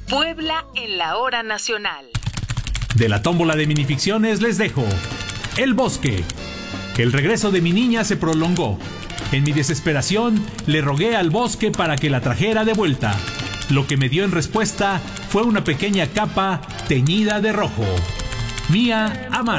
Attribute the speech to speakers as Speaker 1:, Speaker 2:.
Speaker 1: Puebla en la hora nacional.
Speaker 2: De la tómbola de minificciones les dejo El Bosque. El regreso de mi niña se prolongó. En mi desesperación le rogué al bosque para que la trajera de vuelta. Lo que me dio en respuesta fue una pequeña capa teñida de rojo. Mía Amar.